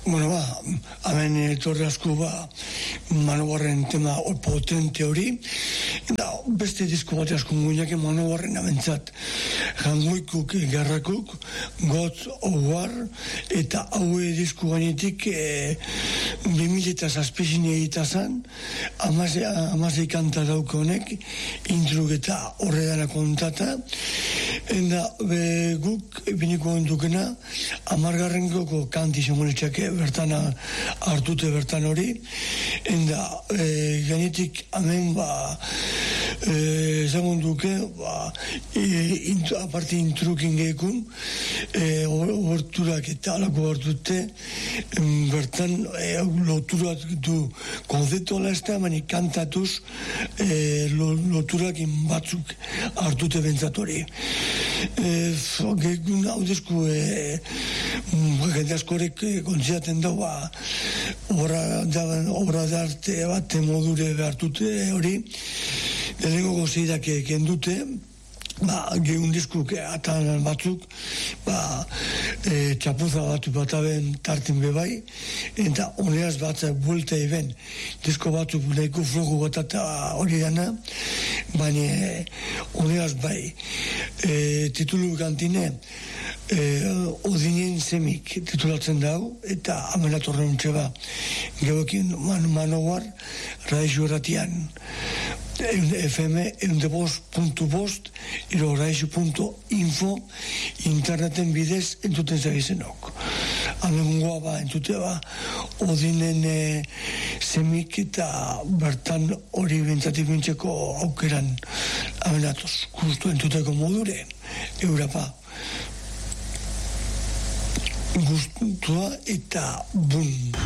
Hemen etorri asko Manowarren tema potente hori, eta beste disko bat asko guinak Manowarren abentzat. Jangoikuk, Gerrakuk, Gods of War, eta haue disko gainetik 2007 egita zan, amazei kanta dauke honek, intruk eta horredana kontata, eta guk biniko ondukena, 10. kanti zemonetxake bertan hartute bertan hori, eta gainetik hemen ezagun duke aparte intrukin gehikun horturak eta alako hartute bertan loturak du konzeptu ala ez da, mani kantatuz loturak batzuk hartute bentzatori gehikun hau dezku jende askorek kontziaten da obra d'arte bat modure behartute hori lehenengo gozeidak kendute gehun diskuk atan batzuk txapuza bat aben tartin bebai eta honeaz batzak buelta eben disko batzuk nahiko flogu bat eta hori dana baina honeaz bai titulu kantine Odinen semik titulatzen dau eta amenatorren untxeba geoekin Manowar Raizu erratian FM eundebost.bost iro raizu.info interneten bidez entuten zabizenok amengoa entute Odinen semik eta bertan hori bentzatik bintzeko aukeran amenatoz justu entuteko modure Eurapa gustua eta bun.